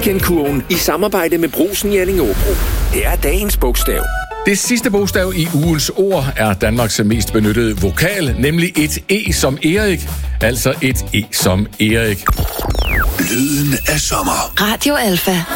Weekendkurven i samarbejde med Brugsen i Allingåbro. Det er dagens bogstav. Det sidste bogstav i ugens ord er Danmarks mest benyttede vokal, nemlig et E som Erik, altså et E som Erik. Lyden af sommer. Radio Alfa.